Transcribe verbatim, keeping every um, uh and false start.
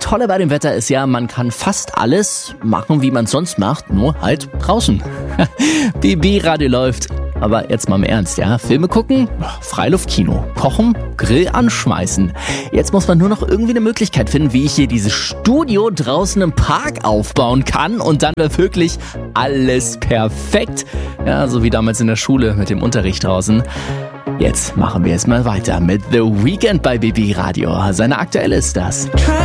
Tolle bei dem Wetter ist ja, man kann fast alles machen, wie man es sonst macht, nur halt draußen. B B-Radio läuft. Aber jetzt mal im Ernst, ja? Filme gucken, Freiluftkino, kochen, Grill anschmeißen. Jetzt muss man nur noch irgendwie eine Möglichkeit finden, wie ich hier dieses Studio draußen im Park aufbauen kann und dann wäre wirklich alles perfekt. Ja, so wie damals in der Schule mit dem Unterricht draußen. Jetzt machen wir es mal weiter mit The Weeknd bei B B Radio. Seine aktuelle ist das.